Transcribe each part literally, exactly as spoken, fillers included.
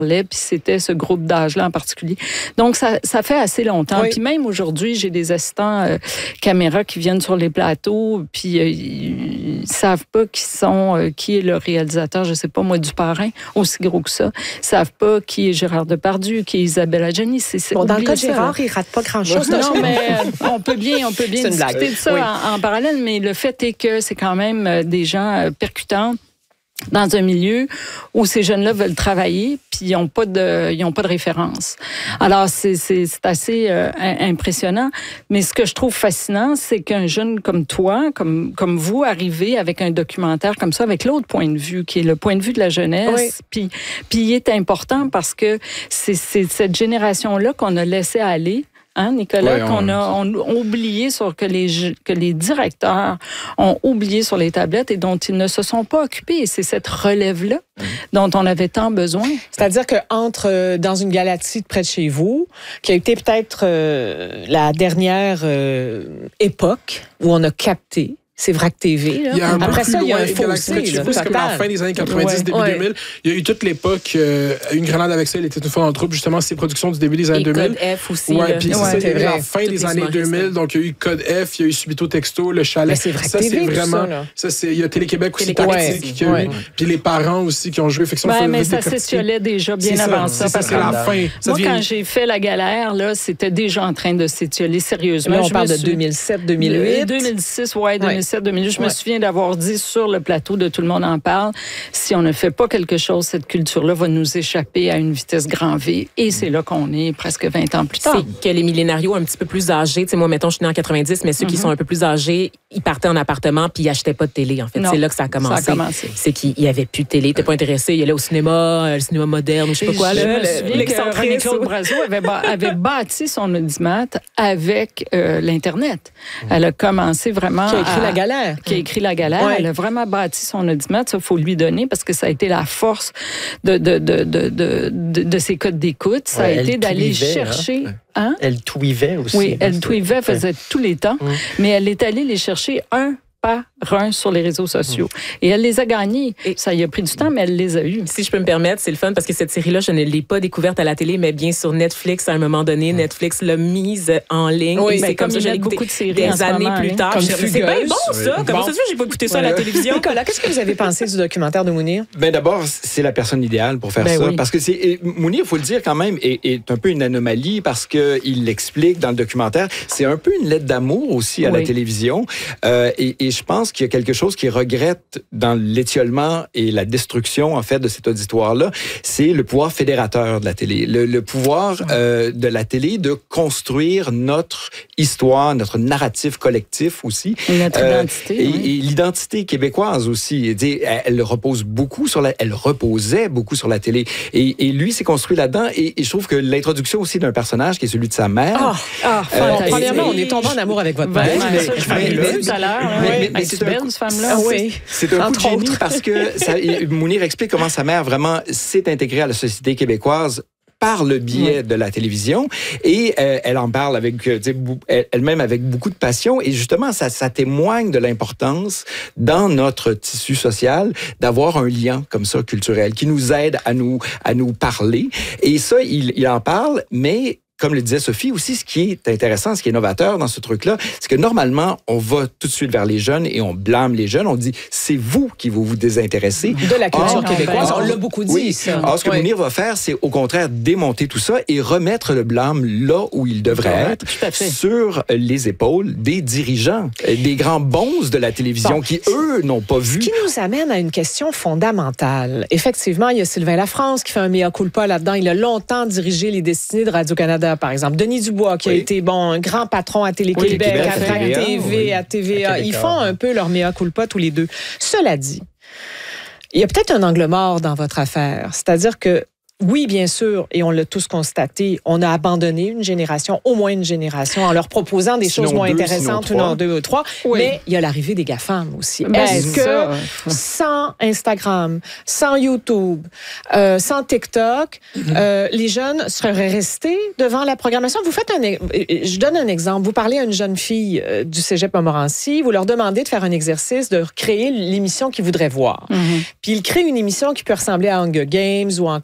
puis c'était ce groupe d'âge-là en particulier. Donc, ça, ça fait assez longtemps. Oui. Puis même aujourd'hui, j'ai des assistants euh, caméra qui viennent sur les plateaux, puis euh, ils, ils savent pas qui sont, euh, qui est le réalisateur, je sais pas moi, du Parrain, aussi gros que ça. Ils savent pas qui est Gérard Depardieu, qui est Isabelle Adjani. C'est, c'est, bon, dans le cas de ça, Gérard, là. il rate pas grand-chose. Non, mais euh, on peut bien, on peut bien discuter de ça oui. en, en parallèle, mais le fait est que c'est quand même euh, des gens euh, percutants dans un milieu où ces jeunes-là veulent travailler, puis ils n'ont pas de, ils ont pas de référence. Alors, c'est, c'est, c'est assez euh, impressionnant. Mais ce que je trouve fascinant, c'est qu'un jeune comme toi, comme, comme vous, arrivez avec un documentaire comme ça, avec l'autre point de vue, qui est le point de vue de la jeunesse. Oui. Puis, puis il est important parce que c'est, c'est cette génération-là qu'on a laissé aller. Hein, Nicolas, ouais, on... qu'on a on, oublié sur que les que les directeurs ont oublié sur les tablettes et dont ils ne se sont pas occupés. Et c'est cette relève-là mmh. dont on avait tant besoin. C'est-à-dire que entre euh, dans une galaxie près de chez vous, qui a été peut-être euh, la dernière euh, époque où on a capté. C'est Vrac T V. Là. Il y a un Après peu ça, plus il y a un loin, fossé. Galaxy, Là, c'est comme la fin des années quatre-vingt-dix, ouais. début ouais. deux mille. Il y a eu toute l'époque, euh, Une grenade avec ça, il était une fois dans le troupe, justement, ces productions du début des années Et deux mille. Code F aussi. Ouais, là. puis ouais, c'est ça, il y a eu la vrai. fin Toutes des années deux mille, donc il y a eu Code F, il y a eu Subito Texto, Le Chalet. Mais c'est Vrac ça, T V, c'est vraiment. ça, là. Ça, c'est, il y a Télé-Québec aussi, Télé-Québec, Tactique, qui a ouais. eu. Puis les parents aussi qui ont joué. Fait que Ben, mais ça s'étiolait déjà bien c'est avant ça. ça. C'est parce ça, que c'est la fin. Ça moi, devient... quand j'ai fait La Galère, là, c'était déjà en train de s'étioler sérieusement. Là, on je parle de suis... deux mille sept deux mille huit. deux mille six, oui, deux mille sept deux mille huit. Je ouais. me souviens d'avoir dit sur le plateau de Tout le monde en parle, si on ne fait pas quelque chose, cette culture-là va nous échapper à une vitesse grand V. Et c'est là qu'on est presque vingt ans plus tard. C'est que les millénarios un petit peu plus âgés, tu sais, moi, mettons, je suis née en quatre-vingt-dix, mais ceux mm-hmm. qui sont un peu plus âgés, ils partaient en appartement puis ils achetaient pas de télé, en fait. Non, c'est là que ça a commencé. Ça a commencé. C'est qu'il y avait plus de télé, t'es pas intéressé, il allait au cinéma, le cinéma moderne, ou je sais pas quoi. Je là, me souviens que René-Claude Brazeau avait, avait bâti son audimat avec euh, l'Internet. Elle a commencé vraiment... Qui a écrit à, La Galère. Qui a écrit La Galère. Ouais. Elle a vraiment bâti son audimat. Ça, il faut lui donner parce que ça a été la force de, de, de, de, de, de, de ses codes d'écoute. Ça ouais, a été d'aller tweetait, chercher... Hein? Hein? Elle tweetait aussi. Oui, elle tweetait, faisait ouais. tous les temps, mmh. mais elle est allée les chercher un par un sur les réseaux sociaux. Mmh. Et elle les a gagnés. Et ça y a pris du temps, mais elle les a eus. Si je peux me permettre, c'est le fun parce que cette série-là, je ne l'ai pas découverte à la télé, mais bien sur Netflix à un moment donné. Mmh. Netflix l'a mise en ligne. Oui, et c'est comme, comme ça que j'ai beaucoup de séries des années moment, plus tard. Comme c'est bien bon, ça. Oui. Comment bon. ça se fait que j'ai pas écouté ça à la télévision? Nicolas, qu'est-ce que vous avez pensé du documentaire de Mounir? Ben d'abord, c'est la personne idéale pour faire ben ça. Oui. Parce que c'est Mounir, il faut le dire quand même, est, est un peu une anomalie parce qu'il l'explique dans le documentaire. C'est un peu une lettre d'amour aussi à oui. la télévision. Euh, et, et je pense qu'il y a quelque chose qu'il regrette dans l'étiolement et la destruction, en fait, de cet auditoire-là. C'est le pouvoir fédérateur de la télé. Le, le pouvoir euh, de la télé de construire notre histoire, notre narratif collectif aussi. Notre euh, identité. Et, oui. et l'identité québécoise aussi. Elle, elle repose beaucoup sur la, elle reposait beaucoup sur la télé. Et, et lui s'est construit là-dedans. Et, et je trouve que l'introduction aussi d'un personnage qui est celui de sa mère. Ah, oh, oh, euh, premièrement, on est tombé en amour avec votre mère. Ben, mais, ça, je mais, mais, tout à l'heure. Mais, mais, mais c'est belle, cette femme-là. Ah, oui. C'est un coup de génie parce que ça, Mounir explique comment sa mère vraiment s'est intégrée à la société québécoise par le biais oui. de la télévision et euh, elle en parle avec elle-même avec beaucoup de passion et justement ça, ça témoigne de l'importance dans notre tissu social d'avoir un lien comme ça culturel qui nous aide à nous à nous parler et ça il, il en parle mais comme le disait Sophie, aussi, ce qui est intéressant, ce qui est novateur dans ce truc-là, c'est que normalement, on va tout de suite vers les jeunes et on blâme les jeunes. On dit, c'est vous qui vous vous désintéressez. De la culture or, québécoise, or, on l'a beaucoup dit. Oui. Ça. Alors, ce que oui. Mounir va faire, c'est au contraire démonter tout ça et remettre le blâme là où il devrait ouais, être, sur les épaules des dirigeants, des grands bons de la télévision bon. qui, eux, n'ont pas vu. Ce qui nous amène à une question fondamentale. Effectivement, il y a Sylvain Lafrance qui fait un mea culpa là-dedans. Il a longtemps dirigé les destinées de Radio-Canada, par exemple. Denis Dubois, qui oui. a été bon, un grand patron à Télé-Québec, oui, à Vrac T V, oui. à T V A. Ils font un peu leur mea culpa tous les deux. Cela dit, il y a peut-être un angle mort dans votre affaire. C'est-à-dire que oui, bien sûr, et on l'a tous constaté, on a abandonné une génération, au moins une génération, en leur proposant des sinon choses moins deux, intéressantes, ou non deux ou trois. Oui. Mais il y a l'arrivée des GAFAM aussi. Ben, Est-ce que ça. sans Instagram, sans YouTube, euh, sans TikTok, mm-hmm. euh, les jeunes seraient restés devant la programmation? Vous faites un... Je donne un exemple. Vous parlez à une jeune fille euh, du Cégep Montmorency, vous leur demandez de faire un exercice, de créer l'émission qu'ils voudraient voir. Mm-hmm. Puis ils créent une émission qui peut ressembler à Hunger Games ou encore Lord of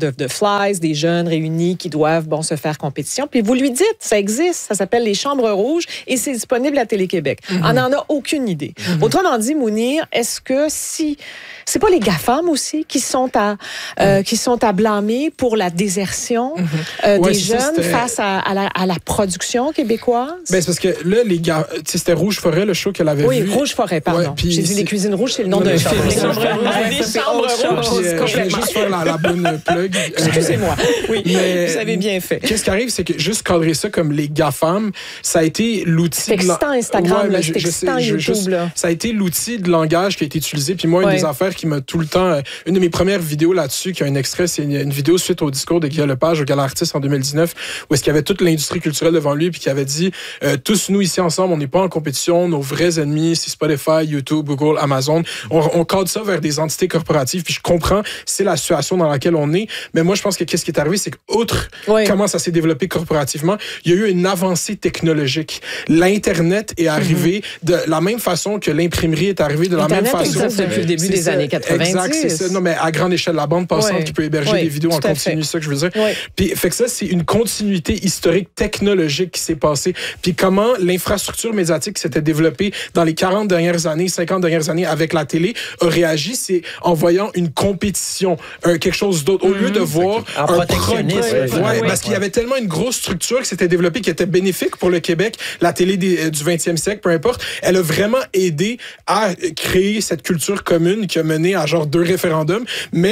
de, de flies, des jeunes réunis qui doivent bon, se faire compétition. Puis vous lui dites, ça existe, ça s'appelle les Chambres Rouges et c'est disponible à Télé-Québec. Mm-hmm. On n'en a aucune idée. Mm-hmm. Autrement dit, Mounir, est-ce que si... C'est pas les GAFAM aussi qui sont à, euh, mm-hmm. qui sont à blâmer pour la désertion mm-hmm. euh, ouais, des jeunes ça, face à, à, la, à la production québécoise? Ben, c'est parce que là, les gars, c'était Rouge Forêt, le show qu'elle avait oui, vu. Oui, Rouge Forêt, pardon. Ouais, J'ai dit les Cuisines Rouges, c'est le nom d'un film. Les Chambres Rouges. Je vais juste faire la, la bonne plug. Excusez-moi. Oui, mais, vous avez bien fait. Qu'est-ce qui arrive, c'est que juste cadrer ça comme les GAFAM, ça a été l'outil... C'est excitant Instagram, ouais, là, c'est excitant YouTube. Juste, là. Ça a été l'outil de langage qui a été utilisé. Puis moi, une ouais. des affaires qui m'a tout le temps... Une de mes premières vidéos là-dessus, qui a un extrait, c'est une, une vidéo suite au discours de Guillaume Lepage au Gala Artiste en deux mille dix-neuf, où est-ce qu'il y avait toute l'industrie culturelle devant lui, puis qui avait dit euh, tous nous ici ensemble, on n'est pas en compétition, nos vrais ennemis, c'est Spotify, YouTube, Google, Amazon. On, on cadre ça vers des entités corporatives, puis je comprends, c'est la situation dans laquelle on est. Mais moi, je pense que qu'est-ce qui est arrivé, c'est qu'outre oui. comment ça s'est développé corporativement, il y a eu une avancée technologique. L'Internet est arrivé mm-hmm. de la même façon que l'imprimerie est arrivée, de la Internet même façon. Existe depuis le début des ça, années quatre-vingt-dix. Exact, c'est ça. Non, mais à grande échelle, la bande passante ouais. qui peut héberger ouais, des vidéos en continu, c'est ça que je veux dire. Ouais. Puis, fait que ça, c'est une continuité historique technologique qui s'est passée. Puis comment l'infrastructure médiatique qui s'était développée dans les quarante dernières années, cinquante dernières années avec la télé a réagi, c'est en voyant une compétition, un, quelque chose d'autre, au mmh. lieu de voir un protectionnisme. Ouais, ouais, ouais, parce qu'il y avait tellement une grosse structure qui s'était développée qui était bénéfique pour le Québec, la télé des, du vingtième siècle, peu importe. Elle a vraiment aidé à créer cette culture commune qui a mené à genre deux référendums, mais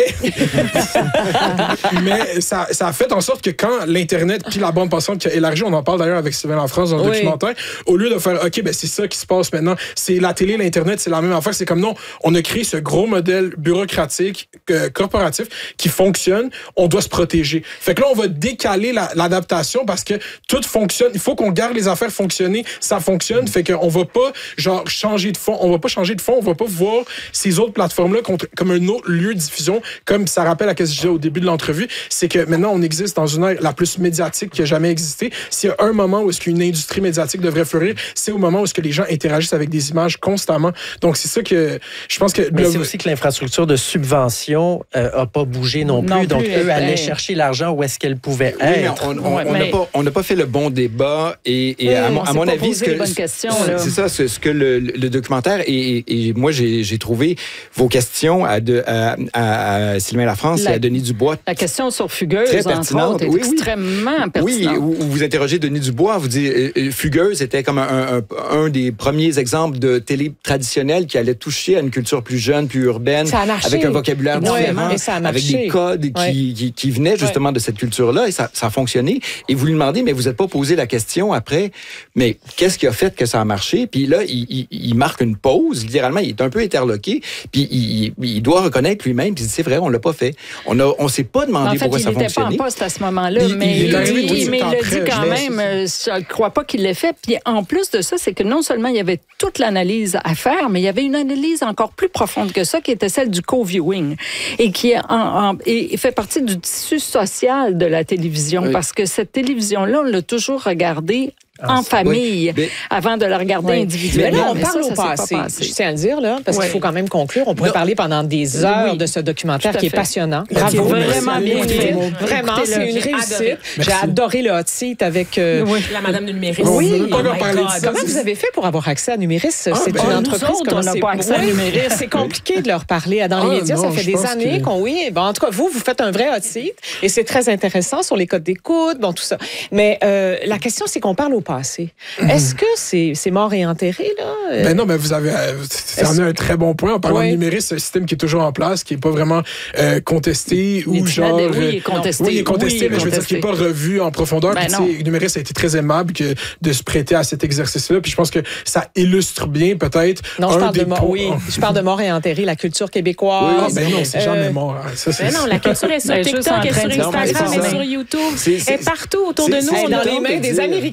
mais ça, ça a fait en sorte que quand l'Internet puis la bande passante qui a élargi, on en parle d'ailleurs avec Sylvain Lafrance dans le oui. documentaire, au lieu de faire OK, ben c'est ça qui se passe maintenant, c'est la télé, l'Internet, c'est la même affaire, c'est comme non, on a créé ce gros modèle bureaucratique, euh, corporatif qui fonctionne, on doit se protéger. Fait que là, on va décaler la, l'adaptation parce que tout fonctionne, il faut qu'on garde les affaires fonctionner, ça fonctionne, fait qu'on va pas genre changer de fond, on va pas changer de fond, on va pas voir ces autres plateformes-là comme un autre lieu de diffusion, comme ça rappelle à ce que je disais au début de l'entrevue, c'est que maintenant, on existe dans une ère la plus médiatique qui a jamais existé. S'il y a un moment où est-ce qu'une industrie médiatique devrait fleurir, c'est au moment où est-ce que les gens interagissent avec des images constamment. Donc, c'est ça que je pense que... Mais le... c'est aussi que l'infrastructure de subvention n'a euh, pas bougé non plus. Non plus Donc, eux ben... allaient chercher l'argent où est-ce qu'elle pouvait oui, être. Mais on n'a ouais, mais... pas, pas fait le bon débat et, et oui, à, mon, à mon avis... Ce que, questions, c'est ça, ce, ce que le, le documentaire et, et, et moi, j'ai, j'ai trouvé vos questions à, de, à, à, à Sylvain Lafrance la, et à Denis Dubois. La question sur Fugueuse, très pertinente. Est oui, extrêmement oui. pertinente. Oui, où vous interrogez Denis Dubois, vous dites euh, Fugueuse était comme un, un, un des premiers exemples de télé traditionnelle qui allait toucher à une culture plus jeune, plus urbaine, avec un vocabulaire ouais, différent, avec des codes ouais. qui, qui, qui venaient justement ouais. de cette culture-là, et ça, ça a fonctionné. Et vous lui demandez, mais vous n'êtes pas posé la question après, mais qu'est-ce qui a fait que ça a marché? Puis là, il, il, il marque une pause, littéralement, il est un peu interloqué, puis il, il doit reconnaître lui-même, puis c'est vrai, on l'a pas fait. On a, on s'est pas demandé en fait, pourquoi ça fonctionnait. Il n'était pas en poste à ce moment-là, il, mais il, il, il, il, il, mais il l'a dit quand même. Je ne crois pas qu'il l'ait fait. Puis en plus de ça, c'est que non seulement il y avait toute l'analyse à faire, mais il y avait une analyse encore plus profonde que ça, qui était celle du co-viewing et qui est en, en, et fait partie du tissu social de la télévision, oui. parce que cette télévision-là, on l'a toujours regardée en famille, oui, mais, avant de la regarder oui. individuellement. Mais là, on parle ça, au ça passé. passé. Je tiens à le dire, là, parce oui. qu'il faut quand même conclure. On pourrait non. parler pendant des heures oui. de ce documentaire qui est passionnant. Bravo. Vraiment bien fait. Vraiment, c'est une réussite. J'ai adoré le hot seat avec... Euh, oui. La madame Numéris. Oui. oui. Oh comment vous avez fait pour avoir accès à Numéris? C'est ah, ben, une entreprise... Nous autres, on n'a pas accès à Numéris. C'est compliqué de leur parler dans les médias. Ça fait des années qu'on... Oui, en tout cas, vous, vous faites un vrai hot seat et c'est très intéressant sur les codes d'écoute, bon, tout ça. Mais la question, c'est qu'on parle au passé. Mmh. Est-ce que c'est, c'est mort et enterré, là? Ben non, mais vous avez c'est un très bon point. En parlant ouais. de Numéris, c'est un système qui est toujours en place, qui n'est pas vraiment euh, contesté ou il genre... Oui, il est contesté. Oui, il est contesté, oui, mais je veux dire qu'il n'est pas revu en profondeur. Ben puis, Numéris a été très aimable que de se prêter à cet exercice-là. Puis je pense que ça illustre bien, peut-être, non, je un parle des de mort, oui, je parle de mort et enterré, la culture québécoise. Oui, ben non, c'est euh... jamais mort. Ça, ben non, la culture est sur TikTok, elle est sur Instagram, elle est sur YouTube. Elle est partout autour de nous. Dans les mains des Américains et des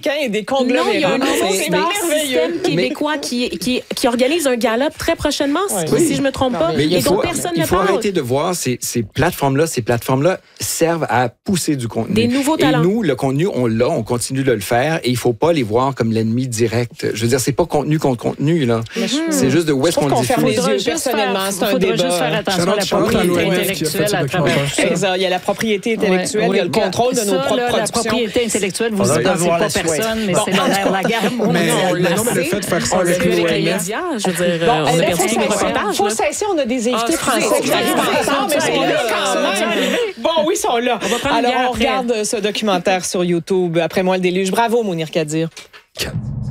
des conglomérats. Non, il y a un nouveau C'est star merveilleux. système québécois qui, qui, qui organise un gala très prochainement, Ouais. si, Oui. si je me trompe pas, Mais et il dont faut, personne il ne faut parle. arrêter de voir ces, ces plateformes-là. Ces plateformes-là servent à pousser du contenu. Des nouveaux talents. Et nous, le contenu, on l'a, on continue de le faire et il faut pas les voir comme l'ennemi direct. Je veux dire, c'est pas contenu contre contenu, là. C'est juste de où est-ce trouve qu'on qu'on le ferme les diffuse. yeux. Juste Personnellement, faire- c'est un faudrait débat. juste faire attention à la Charlotte propriété Chante, l'O M F, qui a fait intellectuelle ce à travers documentaire. ça. Exact. Il y a la propriété intellectuelle, Ouais, il y a le oui. contrôle de nos Ça, propres là, la productions. propriété intellectuelle, vous On ne va pensez devoir pas la souhaiter. personne, mais Bon, c'est le nerf de la guerre Mais, mondiale. mais non, mais le fait de faire ça On l'a avec vu avec l'O les M F, médias, je veux dire, Bon, euh, on a là, perdu faut les cesser. reportages. Faut là. cesser, on a des invités Ah, français qui excusez, arrivent en retard, mais ils sont là quand même. Bon, oui, ils sont là. On va prendre une Alors, bière on après. regarde ce documentaire sur YouTube. Après moi, le déluge. Bravo, Mounir Kadir.